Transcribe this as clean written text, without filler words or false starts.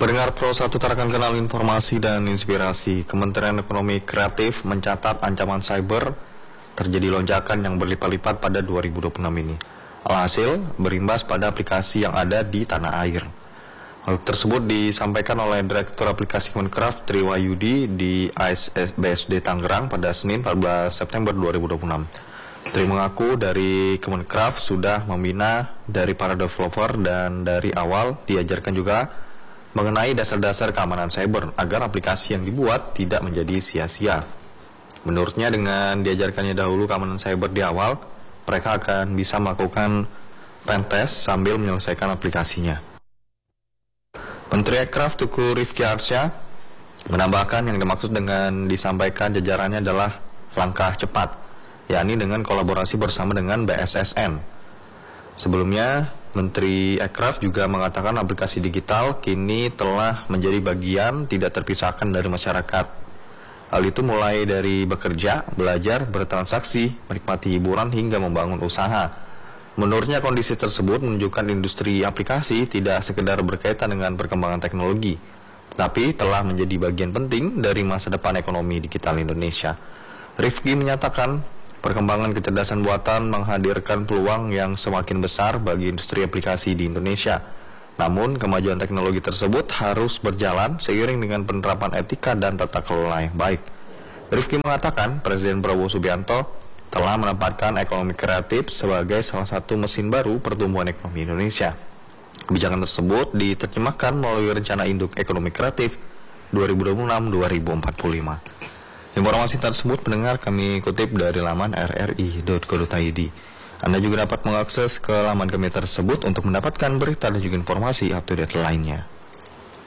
Pendengar Pro 1 terakan kenal informasi dan inspirasi. Kementerian Ekonomi Kreatif mencatat ancaman cyber terjadi lonjakan yang berlipat-lipat pada 2026 ini. Alhasil, berimbas pada aplikasi yang ada di tanah air. Hal tersebut disampaikan oleh Direktur Aplikasi Kemenkraf Triwayudi di ASBSD Tangerang pada Senin 14 September 2026. Tri mengaku dari Kemenkraf sudah membina dari para developer dan dari awal diajarkan juga mengenai dasar-dasar keamanan cyber agar aplikasi yang dibuat tidak menjadi sia-sia. Menurutnya dengan diajarkannya dahulu keamanan cyber di awal, mereka akan bisa melakukan pentest sambil menyelesaikan aplikasinya. Menteri Ekraf Tuku Rifki Arsya menambahkan yang dimaksud dengan disampaikan jajarannya adalah langkah cepat, yakni dengan kolaborasi bersama dengan BSSN. Sebelumnya, Menteri Ekraf juga mengatakan aplikasi digital kini telah menjadi bagian tidak terpisahkan dari masyarakat. Hal itu mulai dari bekerja, belajar, bertransaksi, menikmati hiburan hingga membangun usaha. Menurutnya kondisi tersebut menunjukkan industri aplikasi tidak sekedar berkaitan dengan perkembangan teknologi, tetapi telah menjadi bagian penting dari masa depan ekonomi digital Indonesia. Rifki menyatakan perkembangan kecerdasan buatan menghadirkan peluang yang semakin besar bagi industri aplikasi di Indonesia. Namun, kemajuan teknologi tersebut harus berjalan seiring dengan penerapan etika dan tata kelola yang baik. Rifki mengatakan Presiden Prabowo Subianto telah menempatkan ekonomi kreatif sebagai salah satu mesin baru pertumbuhan ekonomi Indonesia. Kebijakan tersebut diterjemahkan melalui Rencana Induk Ekonomi Kreatif 2026-2045. Informasi tersebut pendengar kami kutip dari laman rri.co.id. Anda juga dapat mengakses ke laman kami tersebut untuk mendapatkan berita dan juga informasi up to date lainnya.